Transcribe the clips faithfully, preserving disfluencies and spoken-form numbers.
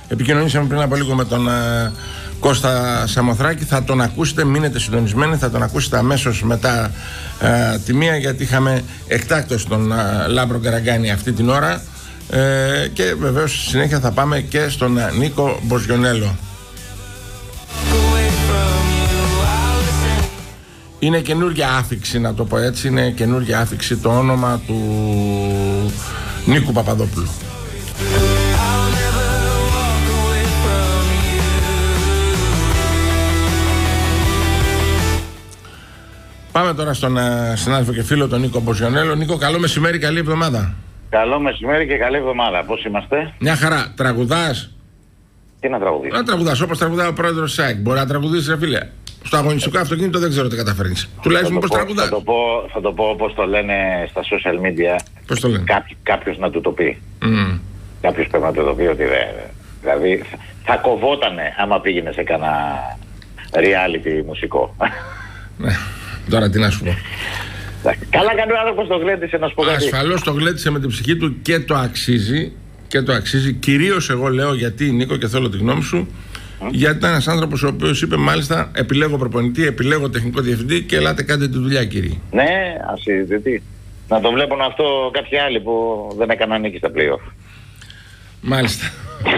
Επικοινωνήσαμε πριν από λίγο με τον uh, Κώστα Σαμοθράκη. Θα τον ακούσετε, μείνετε συντονισμένοι, θα τον ακούσετε αμέσως μετά uh, τη μία, γιατί είχαμε εκτάκτως τον uh, Λάμπρο Καραγκάνη αυτή την ώρα. Ε, και βεβαίως στη συνέχεια θα πάμε και στον Νίκο Μποζιονέλο. Είναι καινούργια άφιξη, να το πω έτσι, είναι καινούργια άφιξη το όνομα του Νίκου Παπαδόπουλου. Πάμε τώρα στον συνάδελφο και φίλο τον Νίκο Μποζιονέλο. Νίκο, καλό μεσημέρι, καλή εβδομάδα. Καλό μεσημέρι και καλή εβδομάδα. Πώς είμαστε? Μια χαρά. Τραγουδάς? Τι να τραγουδήσω? Να τραγουδάς όπως τραγουδάει ο πρόεδρος της ΑΕΚ. Μπορεί να τραγουδήσεις, ρε φίλε. Στο αγωνιστικό αυτοκίνητο δεν ξέρω τι καταφέρνεις. Τουλάχιστον πώς τραγουδάς. Θα το πω, θα το πω όπως το λένε στα social media. Πώς το λένε? Κάποιο, κάποιος να του το πει. Mm. Κάποιος πρέπει να του το πει ότι δεν. Δηλαδή θα κοβότανε άμα πήγαινε σε κανένα reality μουσικό. Ναι. Τώρα τι να σου πω. Καλά κάνει ο άνθρωπος, το γλέντισε, να σου πω κάτι. Ασφαλώς το γλέντισε με την ψυχή του και το αξίζει. Και το αξίζει. Κυρίως εγώ λέω, γιατί, Νίκο, και θέλω τη γνώμη σου, mm. γιατί ήταν ένας άνθρωπος ο οποίος είπε μάλιστα: επιλέγω προπονητή, επιλέγω τεχνικό διευθυντή και ελάτε κάντε τη δουλειά, κύριε. Ναι, ασυζητητή. Να το βλέπουν αυτό κάποιοι άλλοι που δεν έκαναν νίκη στα play-off. Μάλιστα.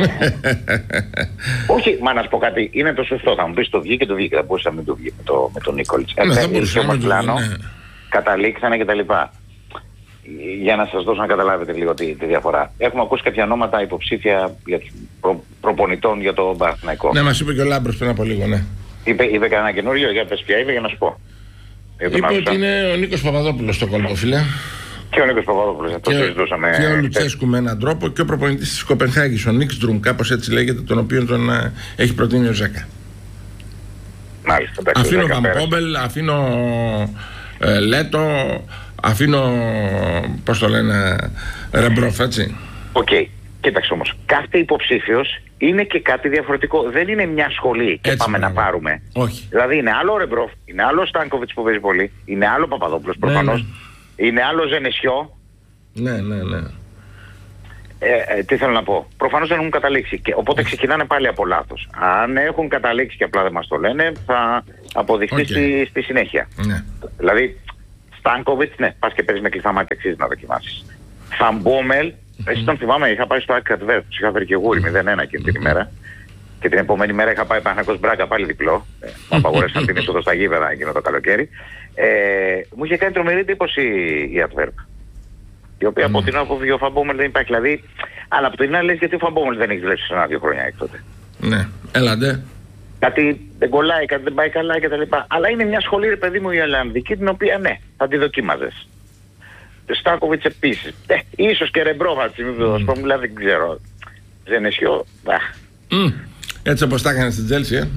Όχι, μα να σου πω κάτι, είναι το σωστό. Θα μου πεις το βγήκε και το βγήκε. Θα μπορούσα να μην το βγει με, το, με τον Νίκολιτς. Ναι, θα μπορούσα να πλάνο, ναι. Καταλήξανε και τα λοιπά. Για να σας δώσω να καταλάβετε λίγο τη, τη διαφορά. Έχουμε ακούσει κάποια ονόματα υποψήφια για τους προ, προπονητών για το Παναθηναϊκό. Ναι, μας είπε και ο Λάμπρος πριν από λίγο, ναι. Είπε, είπε κανένα καινούριο, για πες ποια είπε για να σου πω. Είπε ότι είναι ο Νίκος Παπαδόπουλος στο κόλπο, φίλε. Και ο Νίκος Παπαδόπουλος, αυτό συζητούσαμε. Και ο Λουτσέσκου με έναν τρόπο, και ο προπονητής της Κοπενχάγης, ο Νίξτρουμ, κάπως έτσι λέγεται, τον οποίο τον uh, έχει προτείνει ο Ζέκα. Μάλιστα, εντάξει, αφήνω Βαμπόμπελ, αφήνω ε, Λέτο, αφήνω, πώς το λένε, Ρεμπρόφ, έτσι. Οκ, okay. Κοίταξε όμως, κάθε υποψήφιος είναι και κάτι διαφορετικό. Δεν είναι μια σχολή και έτσι, πάμε ναι, να πάρουμε. Όχι. Δηλαδή είναι άλλο ο Ρεμπρόφ, είναι άλλο ο Στάνκοβιτς που παίζει πολύ, είναι άλλο ο Παπαδόπουλος προφανώς, ναι, ναι. Είναι άλλο Ζενεσιό. Ναι, ναι, ναι. Ε, ε, τι θέλω να πω. Προφανώς δεν έχουν καταλήξει. Και, οπότε ξεκινάνε πάλι από λάθος. Αν έχουν καταλήξει και απλά δεν μας το λένε, θα αποδειχθεί okay. στη, στη συνέχεια. Ναι. Δηλαδή, Στάνκοβιτς, ναι, πας και παίζεις με κλειστά μάτια, αξίζει να δοκιμάσεις. Φαμπόμελ, mm-hmm. εσύ τον θυμάμαι, είχα πάει στο Άκρατβέρ, τους είχα φέρει και γούρι μηδέν ένα εκείνη την ημέρα. Και την επόμενη μέρα είχα πάει Παναθηναϊκός Μπράγκα πάλι διπλό. Ε, μου απαγορεύσαν την είσοδο στα γήπεδα εκείνο το καλοκαίρι. Ε, μου είχε κάνει τρομερή εντύπωση η Ατβέρπ. Η οποία mm. από την ώρα που βγήκε ο Φαμπόμελ δεν υπάρχει. Δηλαδή, αλλά από την άλλη λες γιατί ο Φαμπόμελ δεν έχει δουλέψει σε ένα-δύο χρόνια εκ τότε. Ναι, έλατε. Κάτι δεν κολλάει, κάτι δεν πάει καλά κτλ. Αλλά είναι μια σχολή, ρε παιδί μου, η Ολλανδική, την οποία ναι, θα τη δοκίμαζες. Στάκοβιτς επίσης. Ε, ίσως και Ρεμπρόβα, mm. δηλαδή δεν ξέρω. Ζενεσιό, mm. Έτσι όπως τα έκανε στην Τζέλσι, ε.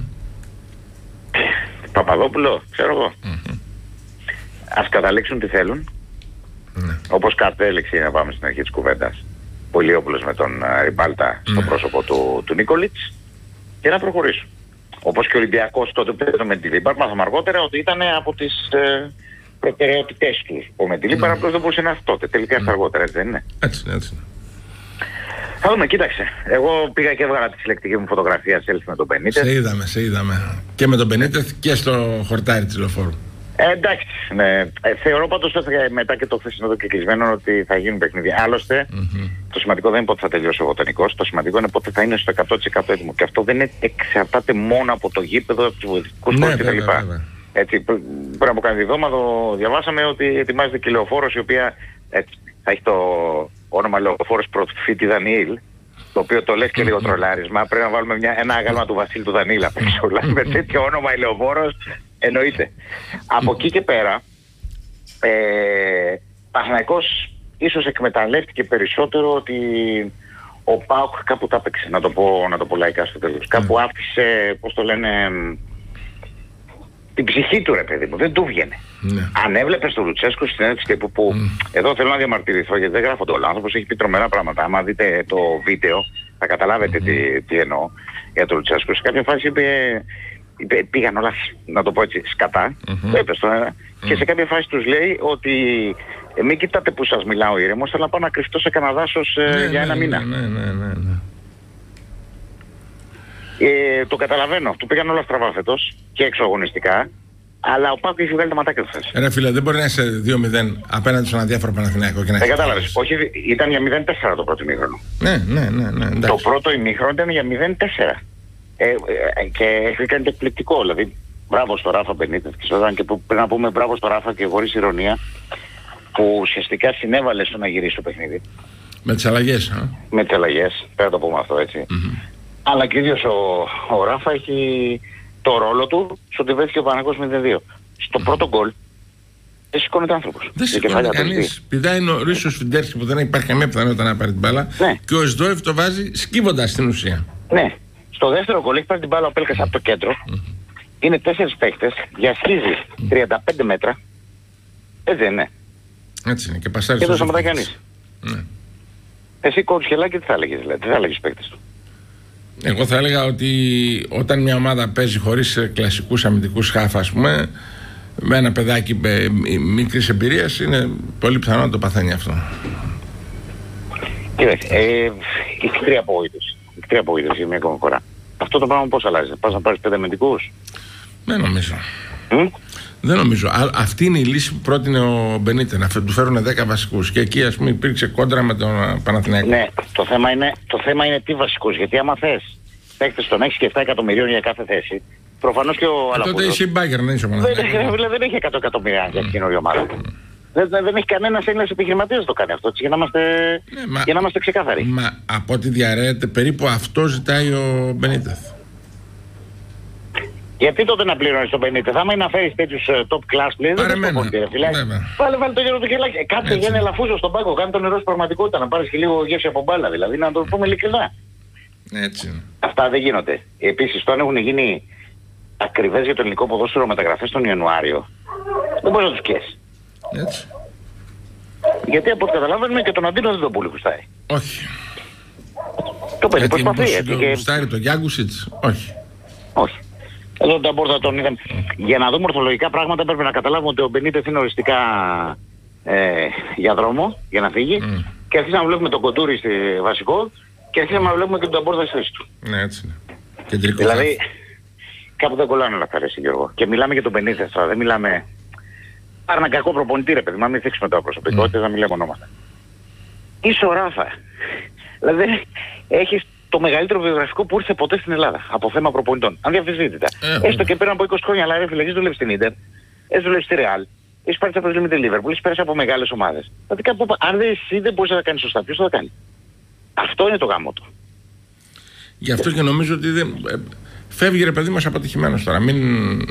Παπαδόπουλο, ξέρω εγώ. Mm-hmm. Ας καταλήξουν τι θέλουν. Mm. Όπως κατέληξε, να πάμε στην αρχή της κουβέντας, Πολιόπουλος με τον uh, Ριμπάλτα mm. στο πρόσωπο του, του Νίκολιτς, και να προχωρήσουν. Όπως και ο Ολυμπιακός τότε που με τη Λίμπαρ, μάθαμε αργότερα ότι ήταν από τις ε, προτεραιότητές τους. Ο Μεντιλίμπαρ mm. απλώς δεν μπορούσε να είναι τότε. Τελικά mm. αργότερα, έτσι δεν είναι? Έτσι, έτσι. Θα δούμε, κοίταξε. Εγώ πήγα και έβγαλα τη συλλεκτική μου φωτογραφία selfie με τον Μπενίτεθ. Σε είδαμε, σε είδαμε. Και με τον Μπενίτεθ και στο χορτάρι της Λεωφόρου. Ε, εντάξει, ναι. Ε, θεωρώ πάντως μετά και το χθεσινό το κεκλεισμένο ότι θα γίνουν παιχνίδια. Άλλωστε, mm-hmm. το σημαντικό δεν είναι πότε θα τελειώσει ο Βοτανικός, το σημαντικό είναι πότε θα είναι στο εκατό τοις εκατό έτοιμο. Και αυτό δεν είναι, εξαρτάται μόνο από το γήπεδο, από τους βοηθητικούς ναι, κτλ. Έτσι, πριν από κανένα διδόματο διαβάσαμε ότι ετοιμάζεται και η Λεωφόρος, η οποία έτσι, θα έχει το όνομα Λεωφόρος Προφήτη Δανιήλ, το οποίο το λες και λίγο τρολάρισμα. Πρέπει να βάλουμε μια, ένα άγαλμα του Βασίλη του Δανίλα πίσω. Με τέτοιο όνομα η Λεωφόρος, εννοείται. Από εκεί και πέρα, ε, Παναθηναϊκός ίσως εκμεταλλεύτηκε περισσότερο ότι ο ΠΑΟΚ κάπου τα έπαιξε, να το πω, να το πω λαϊκά στο τέλος. Mm. Κάπου άφησε, πώς το λένε, την ψυχή του, ρε παιδί μου, δεν του βγαινε. Ναι. Αν έβλεπες τον Λουτσέσκο στην συνέντευξη τύπου που mm. εδώ θέλω να διαμαρτυρηθώ γιατί δεν γράφω το όλο. Ο άνθρωπος έχει πει τρομερά πράγματα. Άμα δείτε το βίντεο θα καταλάβετε mm. τι, τι εννοώ για τον Λουτσέσκο. Σε κάποια φάση είπε, είπε, πήγαν όλα, να το πω έτσι, σκατά. Mm-hmm. Έπες, το, mm. Και σε κάποια φάση τους λέει ότι ε, μην κοιτάτε που σας μιλάω ήρεμος, θέλω να πάω να κρυφτώ σε κανένα δάσος ε, ναι, για ένα ναι, μήνα. Ναι, ναι, ναι, ναι. Ε, το καταλαβαίνω. Του πήγαν όλα στραβά φέτος και εξωαγωνιστικά. Αλλά ο Πάκου έχει βγάλει τα ματάκια του χθες. Ρε φίλε, δεν μπορεί να είσαι δύο μηδέν απέναντι στον αδιάφορο Παναθηναϊκό και να. Δεν κατάλαβες. Όχι, ήταν για μηδέν τέσσερα το πρώτο ημίχρονο. Ναι, ναι, ναι, ναι. Εντάξει. Το πρώτο ημίχρονο ήταν για μηδέν τέσσερα. Ε, ε, και έχει κάνει εκπληκτικό. Δηλαδή, μπράβο στο Ράφα Μπενίτεθ. Και που, πριν να πούμε μπράβο στο Ράφα και χωρίς ηρωνία, που ουσιαστικά συνέβαλε στο να γυρίσει το παιχνίδι. Με τις αλλαγές. Α? Με τις αλλαγές, πέρα το πούμε αυτό έτσι. Mm-hmm. Αλλά και ίδιος ο, ο Ράφα έχει το ρόλο του στο ότι βρέθηκε ο Παναθηναϊκός μηδέν δύο. Στο mm-hmm. πρώτο γκολ δεν σηκώνεται άνθρωπος. Δεν σηκώνεται κανείς. Πηδάει ο Ρίσος Φιντέρσκι που δεν υπάρχει καμία πιθανότητα να πάρει την μπάλα. Ναι. Και ο Εσδόεφ το βάζει σκύβοντας στην ουσία. Ναι. Στο δεύτερο γκολ έχει πάρει την μπάλα ο Πέλκας mm-hmm. από το κέντρο. Mm-hmm. Είναι τέσσερις παίκτες, διασχίζει mm-hmm. τριάντα πέντε μέτρα. Έτσι δεν είναι. Έτσι είναι και πασάρι. Και δεν σταματάει κανείς. Ναι. Εσύ Κοτσχελάκη τι θα έλεγες δηλαδή, τι θα έλεγες παίκτες του? Εγώ θα έλεγα ότι όταν μια ομάδα παίζει χωρίς κλασικούς αμυντικούς χάφ, ας πούμε, με ένα παιδάκι μικρής εμπειρίας, είναι πολύ πιθανό να το παθαίνει αυτό. Κοίταξε, ε, η κτρία απογοήτευση. Η κτρία απογοήτευση για μια ακόμα φορά. Αυτό το πράγμα πώς αλλάζει? Πας να πάρεις πέντε αμυντικούς? Δεν νομίζω. Mm? Δεν νομίζω. Α, αυτή είναι η λύση που πρότεινε ο Μπενίτε, να του φέρουν δέκα βασικούς. Και εκεί, ας πούμε, υπήρξε κόντρα με τον Παναθηναϊκό. Ναι, το θέμα είναι, το θέμα είναι τι βασικούς. Γιατί άμα θες παίκτες των έξι και επτά εκατομμυρίων για κάθε θέση, προφανώς και ο Αλαφούζος. Τότε είσαι η Μπάγκερ, δεν είσαι ο Παναθηναϊκός. Δεν, δεν έχει εκατό εκατομμύρια για καινούργια ομάδα. Δεν, δεν έχει κανένας Έλληνας επιχειρηματίας να το κάνει αυτό, έτσι, για να είμαστε, ναι, μα, για να είμαστε ξεκάθαροι. Μα από ό,τι διαρρέεται, περίπου αυτό ζητάει ο Μπενίτεθ. Γιατί τότε να πληρώνεις τον Μπενίτεθ? Άμα είναι να φέρεις τέτοιους uh, top class players, δεν είναι το Βάλε, βάλε το γέρο του κελάκι. Κάτσε για ένα Αλαφούζο στον πάγκο, κάνει τον νερό στην πραγματικότητα, να πάρεις και λίγο γεύση από μπάλα, δηλαδή, να το πούμε ειλικρινά. Έτσι. Αυτά δεν γίνονται. Επίσης, τώρα έχουν γίνει ακριβές για το ελληνικό ποδόσφαιρο μεταγραφές τον Ιανουάριο. Δεν μπορείς να τους καίσεις. Έτσι. Γιατί από ό,τι καταλαβαίνουμε και τον Αντίνο δεν τον πολύ γουστάει. Όχι. Το παιδί προσπαθεί. Το γουστάρει το Γιάγκουσιτς? Όχι. Όχι. Εδώ τα μπόρτα τον είδαμε. Για να δούμε ορθολογικά πράγματα πρέπει να καταλάβουμε ότι ο Μπενίτεθ είναι οριστικά ε, για δρόμο, για να φύγει. Mm. Και αρχίσαμε να βλέπουμε τον Κοντούρι στη βασικό και αρχίσαμε να βλέπουμε και τον Ταμπόρτα στη θέση του. Ναι, έτσι είναι. Κεντρικό. Δηλαδή, κάπου δεν κολλάνε όλα αυτά, ρε Γιώργο. Και μιλάμε για τον Μπενίτεθ τώρα, δεν μιλάμε... Πάρε ένα κακό προπονητή, ρε παιδί, μα μην θίξουμε τα προσωπικότητες, mm. να μιλάμε ονόματα. Είσαι ο Ράφα. Δηλαδή, έχεις το μεγαλύτερο βιογραφικό που ήρθε ποτέ στην Ελλάδα από θέμα προπονητών. Αδιαμφισβήτητα. Ε, Έστω και πέρα από είκοσι χρόνια, αλλά ρε φίλε, έχεις δουλεύει στην Ίντερ, έχεις δουλεύει στη Ρεάλ, έχεις πάρει τα προσλήμη τη Λίβερπουλ, έχεις πέρασει από μεγάλες ομάδες. Δηλαδή κάπου, αν δεν εσύ δεν μπορείς να τα κάνεις σωστά, ποιος θα τα κάνει? Αυτό είναι το γάμο του. Γι' αυτό και νομίζω ότι δεν... Φεύγει ρε παιδί μας αποτυχημένος τώρα. Μην,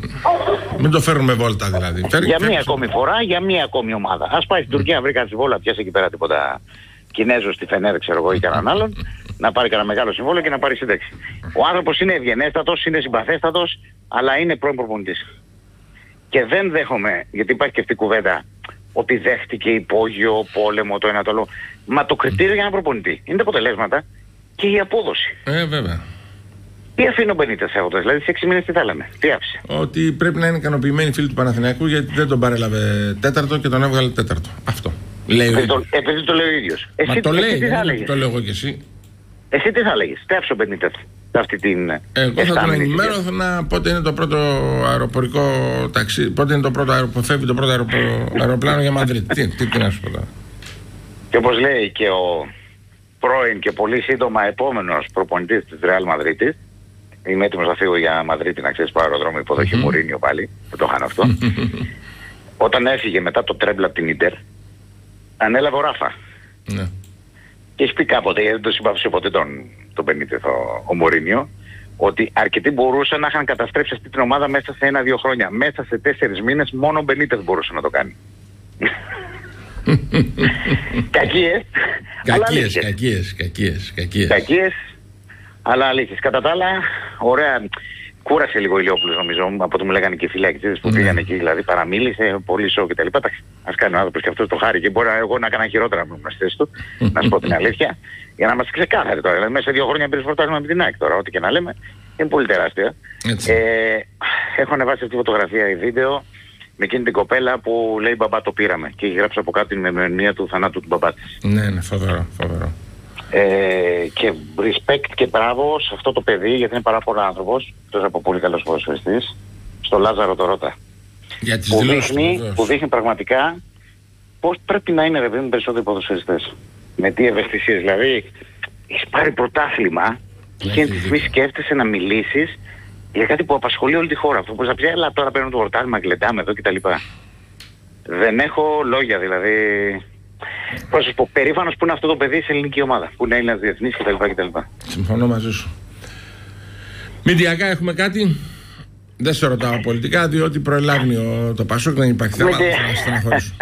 μην το φέρουμε βόλτα δηλαδή. Φέρει, για μία ακόμη φορά, για μία ακόμη ομάδα. Ας πάει στην Τουρκία, βρει κάτι βόλα, πιάσει εκεί πέρα τίποτα Κινέζο στη Φενέρ, ξέρω εγώ, ή κανέναν άλλον, να πάρει κανένα μεγάλο συμβόλαιο και να πάρει σύνταξη. Ο άνθρωπος είναι ευγενέστατος, είναι συμπαθέστατος, αλλά είναι πρώην προπονητής. Και δεν δέχομαι, γιατί υπάρχει και αυτή η κουβέντα, ότι δέχτηκε υπόγειο, πόλεμο, το ένα το άλλο. Μα το κριτήριο για ένα προπονητή είναι τα αποτελέσματα και η απόδοση. Ε, βέβαια. Τι αφήνει ο Μπενίτεθ έχοντας, δηλαδή σε έξι μήνες τι θα λέμε, τι άφησε? Ότι πρέπει να είναι ικανοποιημένοι φίλοι του Παναθηναϊκού γιατί δεν τον παρέλαβε τέταρτο και τον έβγαλε τέταρτο. Αυτό. Λέει επειδή, το, επειδή το λέει ο ίδιος. Μα εσύ, το εσύ λέει, τι θα έλεγες? Το λέω εγώ και εσύ. Εσύ τι θα λέγεις, τι άφησε ο Μπενίτεθ αυτή την... Εγώ θα τον ενημέρω να πότε είναι το πρώτο αεροπορικό ταξί, πότε είναι το πρώτο αερο, φεύγει το πρώτο αεροπο, αεροπλάνο για Μαδρίτη. τι, τι, τι να σου πω τώρα. Και όπως λέει και ο πρώην και πολύ σύντομα επόμενος προπονητής της Ρεάλ Μαδρίτης, είμαι έτοιμος να φύγω για Μαδρίτη, να ξέρεις, πάω αεροδρόμιο υποδοχή mm-hmm. Μουρίνιο πάλι, που το είχαν αυτό. Όταν έφυγε μετά το τρέμπλ από την Ίντερ, ανέλαβε ο Ράφα. Ναι. Και έχει πει κάποτε, γιατί δεν το συμπάθησε ποτέ τον, τον Μπενίτεθ ο, ο Μουρίνιο, ότι αρκετοί μπορούσαν να είχαν καταστρέψει αυτή την ομάδα μέσα σε ένα-δύο χρόνια. Μέσα σε τέσσερις μήνες μόνο ο Μπενίτεθ μπορούσε να το κάνει. Κακίες. Κακίες, κακίες, κακίες, κακίες. Κακίες, αλλά αλήθειες. Κατά τα άλλα, ωραία. Κούρασε λίγο ο Ηλιόπουλος νομίζω, από ό,τι μου λέγανε και οι φυλακιστές που mm. πήγαν εκεί, δηλαδή παραμίλησε, πολύ σοκ και τα λοιπά. Ας κάνει ο άνθρωπος και αυτό το χάρη και μπορεί εγώ να έκανα χειρότερα με στη θέση του, να σου πω την αλήθεια, για να είμαστε ξεκάθαροι τώρα. Δηλαδή μέσα σε δύο χρόνια πήρες φορτάζουμε με την ΑΕΚ τώρα, ό,τι και να λέμε, είναι πολύ τεράστια. Ε, έχω ανεβάσει αυτή τη φωτογραφία ή βίντεο με εκείνη την κοπέλα που λέει μπαμπά το πήραμε και έχει γράψει από κάτω την ημερομηνία του θανάτου του μπαμπά της. Ναι, ναι, φοβερό, φοβερό. Ε, και respect και μπράβο σε αυτό το παιδί, γιατί είναι πάρα πολύ άνθρωπος, εκτός από πολύ καλός ποδοσφαιριστής, στο Λάζαρο το Ρώτα. Για τις που, δηλώσεις δείχνει, του, που δείχνει πραγματικά πώς πρέπει να είναι ρε παιδί περισσότεροι ποδοσφαιριστές. Με τι ευαισθησίες. Δηλαδή, έχεις πάρει πρωτάθλημα και εκείνη τη στιγμή σκέφτεσαι να μιλήσεις για κάτι που απασχολεί όλη τη χώρα. Αυτό που θα πει, αλλά τώρα παίρνω το πρωτάθλημα, γλεντάμε εδώ κτλ. Δεν έχω λόγια, δηλαδή. Πώς σας πω, περήφανος που είναι αυτό το παιδί σε ελληνική ομάδα. Που είναι Έλληνας διεθνής κτλ. Συμφωνώ μαζί σου. Μηντιακά έχουμε κάτι. Δεν σε ρωτάω πολιτικά, διότι προελάβει το Πασόκ, δεν υπάρχει θέμα. Θα στεναχωρήσω.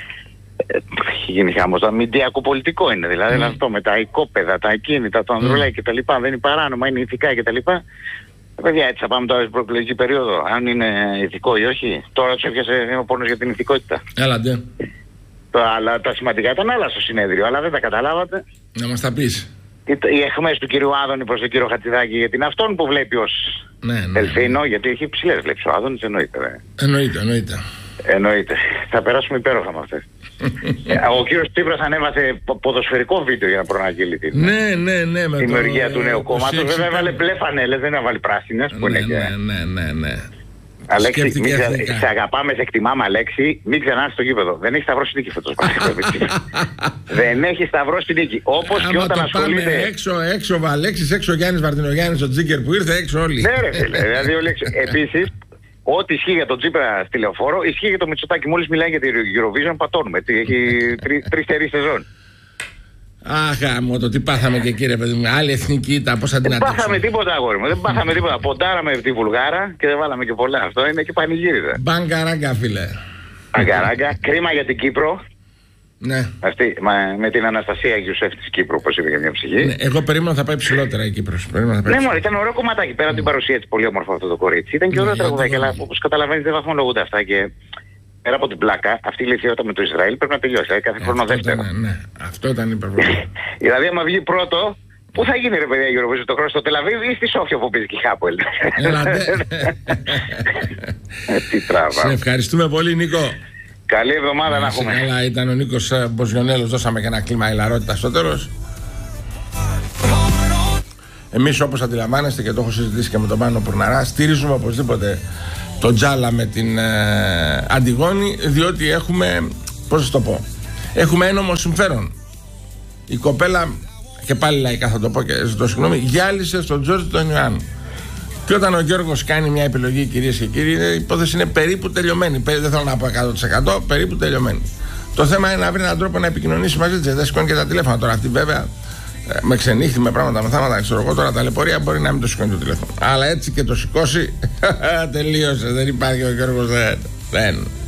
Έχει γίνει χαμός. Μηντιακό πολιτικό είναι δηλαδή. Mm. Αυτό με τα οικόπεδα, τα ακίνητα, το ανδρουλάκι mm. κτλ. Δεν είναι παράνομα, είναι ηθικά κτλ. Παιδιά, έτσι θα πάμε τώρα στην προεκλογική περίοδο. Αν είναι ηθικό ή όχι. Τώρα του έπιασε ο πόνος για την ηθικότητα. Έλατε. Αλλά τα σημαντικά ήταν άλλα στο συνέδριο, αλλά δεν τα καταλάβατε. Να μας τα πεις. Οι εχμές του κυρίου Άδωνη προς τον κύριο Χατζηδάκη, γιατί είναι αυτόν που βλέπει ως ναι, ναι, Δελφίνο, ναι. γιατί έχει ψηλές βλέψεις. Ο Άδωνης εννοείται. Ρε. Εννοείται, εννοείται. Εννοείται. Θα περάσουμε υπέροχα με αυτές. Ο κύριος Τσίπρας ανέβασε ποδοσφαιρικό βίντεο για να προαναγγείλει την ναι, ναι, ναι, με δημιουργία το... του νέου κόμματος. Βέβαια έβαλε μπλε φανέλες, δεν έβαλε πράσινες. Ναι, ναι, ναι, ναι, ναι. Αλέξη, μην ξα... σε αγαπάμε, σε εκτιμάμε, Αλέξη, μην ξανάρθεις στο γήπεδο. Δεν έχει σταυρώσει νίκη φέτος. Δεν έχει σταυρώσει νίκη. Όπως και όταν ασχολείται. Έξω, έξω ο Αλέξης, έξω ο Γιάννης Μαρτινογιάννης, ο Τζίκερ που ήρθε, έξω όλοι. Ναι, ρε φίλε. Δηλαδή, όλοι έξω. Επίσης, ό,τι ισχύει για τον Τσίπρα στη Λεωφόρο, ισχύει για το Μητσοτάκη. Μόλις μιλάει για την Eurovision, πατώνουμε. Έχει τρεις-τέσσερις σεζόν. Αχ, γάμο, το τι πάθαμε και κύριε παιδί μου. Άλλη εθνική ήταν, πώς θα την αντέξουμε. Δεν πάθαμε τίποτα, αγόρι μου. Δεν πάθαμε τίποτα. Ποντάραμε τη Βουλγάρα και δεν βάλαμε και πολλά. Αυτό είναι και πανηγύριδα. Μπαγκαράγκα, φίλε. Μπαγκαράγκα. Κρίμα για την Κύπρο. Ναι. Αυτή, μα, με την Αναστασία Γιουσέφ της Κύπρου, όπως είπε για μια ψυχή. Ναι, εγώ περίμενα θα πάει ψηλότερα η Κύπρος. Ναι, μόνο ήταν ωραίο κομματάκι. Πέρα από την παρουσία της, πολύ όμορφο αυτό το κορίτσι. Ήταν και ωραίο τραγουδάκι, αλλά όπως καταλαβαίνεις δεν βαθμολογούνται αυτά και. Πέρα από την πλάκα, αυτή η ηλικιότητα με το Ισραήλ πρέπει να τελειώσει. Δηλαδή κάθε χρόνο δεύτερο. Ναι, αυτό ήταν υπερβολικό. Δηλαδή, άμα βγει πρώτο, πού θα γίνει ρε παιδιά η Eurovision το χρόνο, στο Τελαβίδ ή στη Σόφια που παίζει και η Χάπολ. Τι τράβα. Σε ευχαριστούμε πολύ, Νίκο. Καλή εβδομάδα να έχουμε. Καλά, ήταν ο Νίκος Μποζιονέλος. Δώσαμε και ένα κλίμα ηλαρότητα στο τέλος. Εμείς, όπως αντιλαμβάνεστε και το έχω συζητήσει και με τον Πάνο Πουρναρά, στηρίζουμε οπωσδήποτε το Τζάλα με την ε, Αντιγόνη, διότι έχουμε, πώς θα το πω, έχουμε ένομο συμφέρον. Η κοπέλα, και πάλι λαϊκά θα το πω και ζητώ συγγνώμη, γυάλισε στον Τζόρτζ τον Ιωάννου. Και όταν ο Γιώργος κάνει μια επιλογή, κυρίες και κύριοι, η υπόθεση είναι περίπου τελειωμένη. Δεν θέλω να πω εκατό τοις εκατό, περίπου τελειωμένη. Το θέμα είναι να βρει έναν τρόπο να επικοινωνήσει μαζί της. Δεν σηκώνει και τα τηλέφωνα τώρα. Αυτή βέβαια με ξενύχτη, με πράγματα, με θάματα, ξέρω εγώ τώρα ταλαιπωρία μπορεί να μην το σηκώνει το τηλέφωνο. Αλλά έτσι και το σηκώσει, τελείωσε. Δεν υπάρχει ο Γιώργος, δεν. δεν.